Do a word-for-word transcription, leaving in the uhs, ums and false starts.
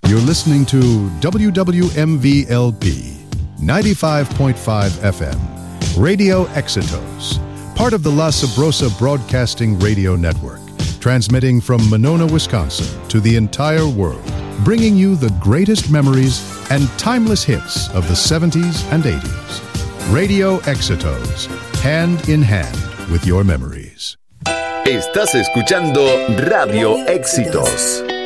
You're listening to W W M V L P ninety-five point five F M, Radio Éxitos, part of the La Sabrosa Broadcasting Radio Network, transmitting from Monona, Wisconsin to the entire world, bringing you the greatest memories and timeless hits of the seventies and eighties. Radio Éxitos, hand in hand with your memories. Estás escuchando Radio Éxitos.